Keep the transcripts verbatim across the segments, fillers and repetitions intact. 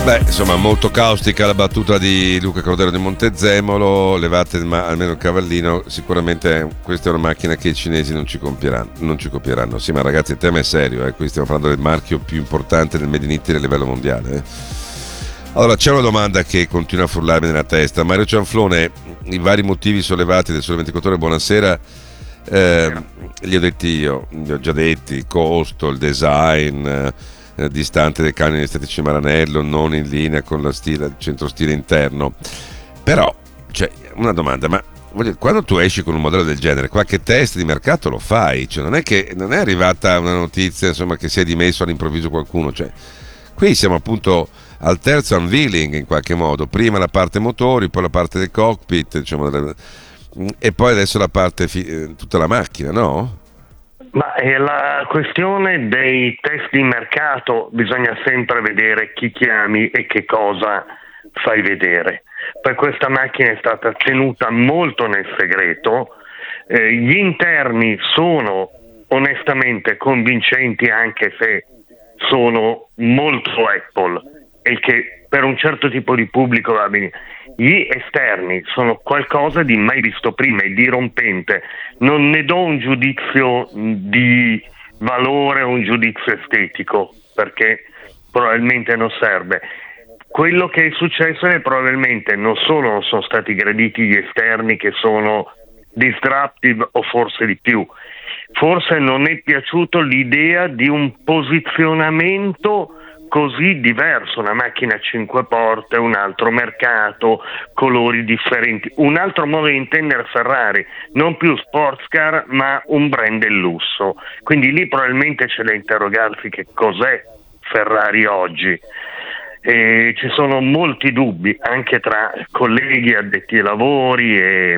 Beh, insomma, molto caustica la battuta di Luca Cordero di Montezemolo, levate ma almeno il cavallino, sicuramente questa è una macchina che i cinesi non ci copieranno, non ci copieranno. Sì, ma ragazzi, il tema è serio, eh? Qui stiamo parlando del marchio più importante del Made in Italy a livello mondiale. Eh? Allora, c'è una domanda che continua a frullarmi nella testa. Mario Cianflone, i vari motivi sollevati del Sole ventiquattro Ore, buonasera, eh, li ho detti io, li ho già detti, il costo, il design... Eh, distante dai canoni estetici Maranello, non in linea con la stile, il centro stile interno. Però c'è una domanda, ma voglio, quando tu esci con un modello del genere, qualche test di mercato lo fai? Cioè, non è che non è arrivata una notizia, insomma, che si è dimesso all'improvviso qualcuno. Cioè, qui siamo appunto al terzo unveiling in qualche modo, prima la parte motori, poi la parte del cockpit, diciamo, e poi adesso la parte fi- tutta la macchina, no? Ma è la questione dei test di mercato, bisogna sempre vedere chi chiami e che cosa fai vedere. Per questa macchina è stata tenuta molto nel segreto, eh, gli interni sono onestamente convincenti anche se sono molto Apple, e che per un certo tipo di pubblico va bene. Gli esterni sono qualcosa di mai visto prima e dirompente. Non ne do un giudizio di valore o un giudizio estetico, perché probabilmente non serve. Quello che è successo è probabilmente non solo non sono stati graditi gli esterni, che sono disruptive o forse di più, forse non è piaciuto l'idea di un posizionamento così diverso, una macchina a cinque porte, un altro mercato, colori differenti, un altro modo di intendere Ferrari, non più sports car ma un brand del lusso. Quindi lì probabilmente c'è da interrogarsi che cos'è Ferrari oggi. E ci sono molti dubbi anche tra colleghi addetti ai lavori e,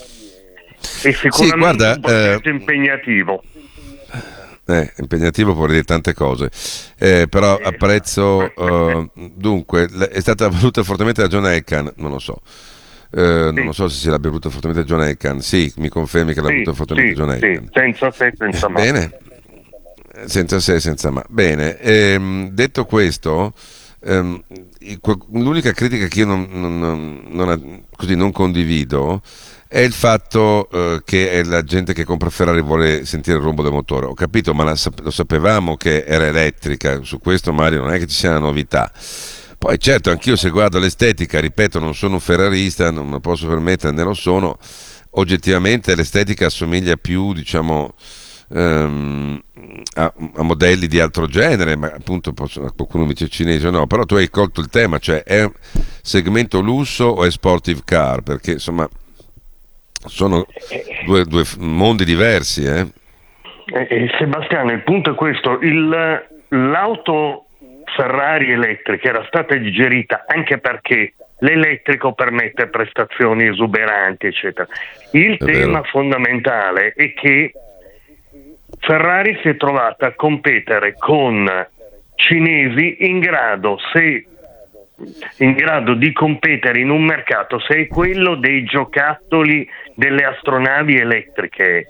e sicuramente sì, guarda, un progetto eh... impegnativo. Eh, impegnativo può dire tante cose, eh, però apprezzo. Uh, dunque, è stata voluta fortemente da John Elkann, non lo so, eh, sì. non lo so se si l'abbia voluta fortemente da John Elkann. Sì, mi confermi che l'ha sì, voluta fortemente sì, John Elkann. Sì, senza se, senza ma. Bene, senza se, senza ma. Bene, ehm, detto questo, ehm, l'unica critica che io non, non, non, così non condivido è il fatto eh, che la gente che compra Ferrari vuole sentire il rombo del motore. Ho capito, ma la, lo sapevamo che era elettrica, su questo Mario non è che ci sia una novità. Poi certo, anch'io se guardo l'estetica, ripeto, non sono un ferrarista, non me posso permettere, ne lo sono, oggettivamente l'estetica assomiglia più, diciamo, ehm, a, a modelli di altro genere, ma appunto possono, qualcuno mi dice cinese o no, però tu hai colto il tema, cioè è segmento lusso o è sportive car? Perché insomma sono due, due mondi diversi, eh? Eh, Sebastiano, il punto è questo: il, l'auto Ferrari elettrica era stata digerita anche perché l'elettrico permette prestazioni esuberanti, eccetera. Il È tema vero. fondamentale è che Ferrari si è trovata a competere con cinesi in grado, se in grado di competere in un mercato se è quello dei giocattoli delle astronavi elettriche.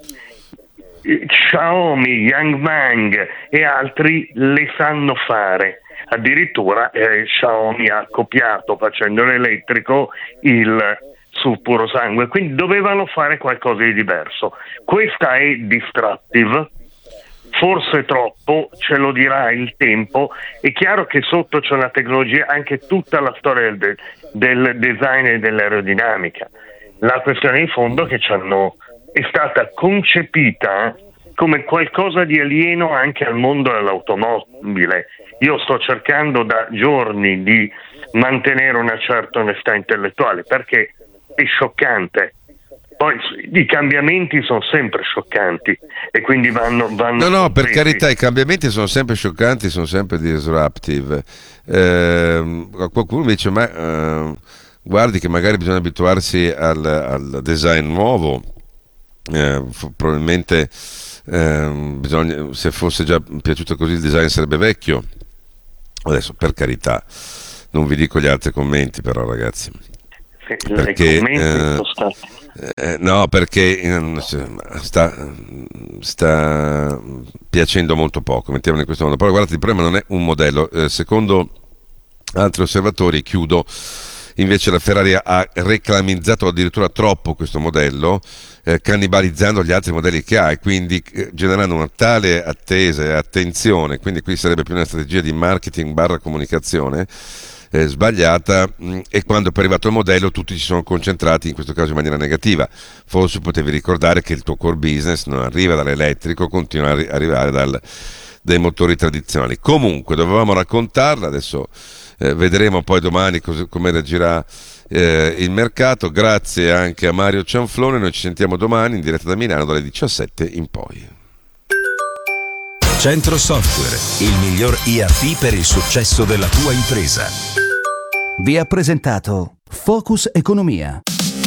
Xiaomi, Yangwang e altri le sanno fare. Addirittura eh, Xiaomi ha copiato, facendo l'elettrico, il su puro sangue, quindi dovevano fare qualcosa di diverso. Questa è disruptive, forse troppo, ce lo dirà il tempo. È chiaro che sotto c'è una tecnologia, anche tutta la storia del, del design e dell'aerodinamica. La questione di fondo è che c'hanno, è stata concepita come qualcosa di alieno anche al mondo dell'automobile. Io sto cercando da giorni di mantenere una certa onestà intellettuale, perché è scioccante. Poi i cambiamenti sono sempre scioccanti e quindi vanno... vanno no, no, per compresi. carità, i cambiamenti sono sempre scioccanti, sono sempre disruptive. Eh, qualcuno mi dice, ma eh, guardi che magari bisogna abituarsi al, al design nuovo, eh, probabilmente eh, bisogna, se fosse già piaciuto così il design sarebbe vecchio. Adesso, per carità, non vi dico gli altri commenti, però ragazzi, Sì, perché... i commenti Eh, sono stati... Eh, no, perché eh, sta, sta piacendo molto poco, mettiamolo in questo modo. Però guardate, il problema non è un modello. Eh, secondo altri osservatori, chiudo, invece la Ferrari ha reclamizzato addirittura troppo questo modello, eh, cannibalizzando gli altri modelli che ha, e quindi eh, generando una tale attesa e attenzione, quindi qui sarebbe più una strategia di marketing barra comunicazione eh, sbagliata, mh, e quando è arrivato il modello tutti si sono concentrati in questo caso in maniera negativa. Forse potevi ricordare che il tuo core business non arriva dall'elettrico, continua a ri- arrivare dal, dai motori tradizionali. Comunque dovevamo raccontarla, adesso Eh, vedremo poi domani cos- come reagirà eh, il mercato. Grazie anche a Mario Cianflone, noi ci sentiamo domani in diretta da Milano dalle diciassette in poi. Centro Software, il miglior E R P per il successo della tua impresa. Vi ha presentato Focus Economia.